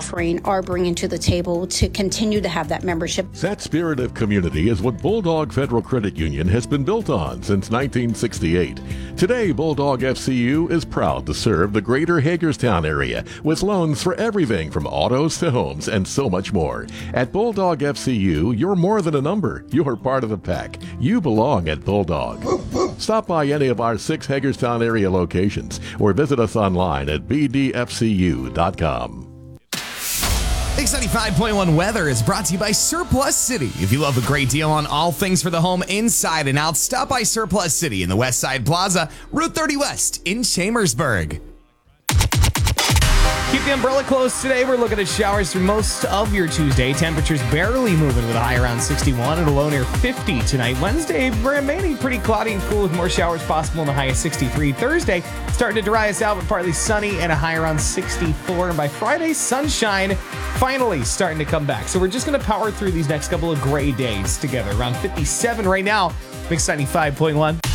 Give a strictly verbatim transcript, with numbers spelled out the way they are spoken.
offering, are bringing to the table to continue to have that membership. That spirit of community is what Bulldog Federal Credit Union has been built on since nineteen sixty-eight. Today, Bulldog F C U is proud to serve the greater Hagerstown area with loans for everything from autos to homes and so much more. At Bulldog F C U, you're more than a number. You're part of the pack. You belong at Bulldog. Stop by any of our six Hagerstown area locations or visit us online at b d f c u dot com. X ninety-five point one weather is brought to you by Surplus City. If you love a great deal on all things for the home inside and out, stop by Surplus City in the West Side Plaza, Route thirty West in Chambersburg. Keep the umbrella closed today. We're looking at showers through most of your Tuesday. Temperatures barely moving with a high around sixty-one and a low near fifty tonight. Wednesday remaining pretty cloudy and cool with more showers possible and a high of sixty-three. Thursday starting to dry us out but partly sunny and a high around sixty-four. And by Friday, sunshine finally starting to come back. So we're just going to power through these next couple of gray days together. Around fifty-seven right now. Mix ninety-five point one.